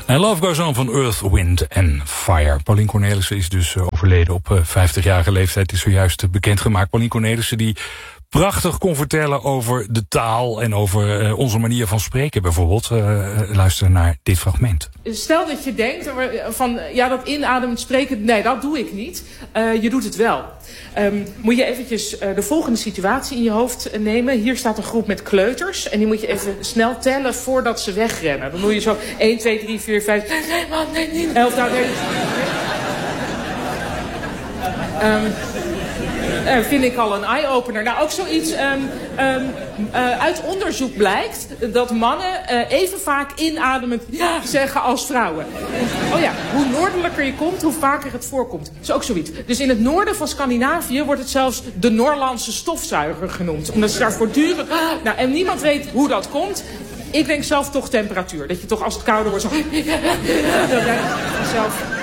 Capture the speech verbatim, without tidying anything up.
En Love Goes On van Earth, Wind and Fire. Paulien Cornelissen is dus overleden op vijftigjarige leeftijd. Is zojuist bekendgemaakt. Paulien Cornelissen die prachtig kon vertellen over de taal en over uh, onze manier van spreken bijvoorbeeld. Uh, luister naar dit fragment. Stel dat je denkt van ja, dat inademend spreken, nee, dat doe ik niet. Uh, je doet het wel. Um, moet je eventjes uh, de volgende situatie in je hoofd nemen. Hier staat een groep met kleuters en die moet je even snel tellen voordat ze wegrennen. Dan doe je zo één, twee, drie, vier, vijf... Nee man, nee, niet. elf, nou, nee. Um, Uh, vind ik al een eye-opener. Nou, ook zoiets... Um, um, uh, uit onderzoek blijkt dat mannen uh, even vaak inademend ja zeggen als vrouwen. Oh ja, hoe noordelijker je komt, hoe vaker het voorkomt. Dat is ook zoiets. Dus in het noorden van Scandinavië wordt het zelfs de Noorlandse stofzuiger genoemd. Omdat ze daar voortdurend... Nou, en niemand weet hoe dat komt. Ik denk zelf toch temperatuur. Dat je toch als het kouder wordt zo... zelf...